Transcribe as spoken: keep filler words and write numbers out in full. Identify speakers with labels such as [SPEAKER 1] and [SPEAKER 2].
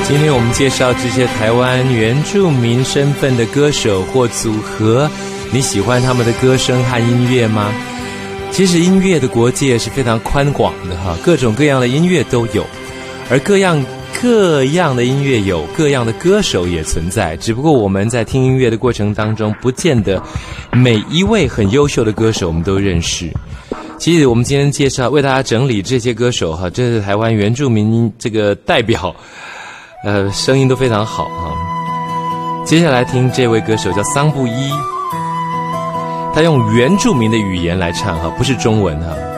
[SPEAKER 1] 今天我们介绍这些台湾原住民身份的歌手或组合，你喜欢他们的歌声和音乐吗？其实音乐的国界是非常宽广的哈，各种各样的音乐都有，而各样各样的音乐有各样的歌手也存在，只不过我们在听音乐的过程当中，不见得每一位很优秀的歌手我们都认识。其实我们今天介绍为大家整理这些歌手哈，这是台湾原住民这个代表，呃，声音都非常好哈。接下来听这位歌手叫桑布伊，他用原住民的语言来唱哈，不是中文哈。